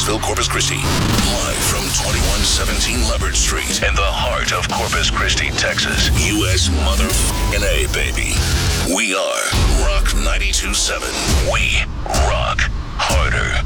Clarksville, Corpus Christi. Live from 2117 Leopard Street in the heart of Corpus Christi, Texas. U.S. motherfucking A, baby. We are Rock 92.7. We rock harder.